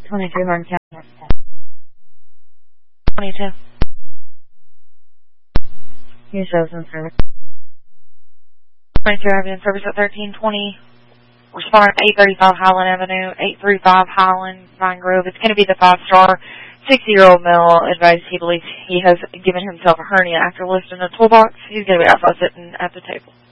22 Martin County. 22. Use those in service. 22 Avenue service at 1320. Respond 835 Highland Avenue, 835 Highland, Vine Grove. It's going to be the 5-star 60-year-old male. Advised he believes he has given himself a hernia after lifting a toolbox. He's going to be outside sitting at the table.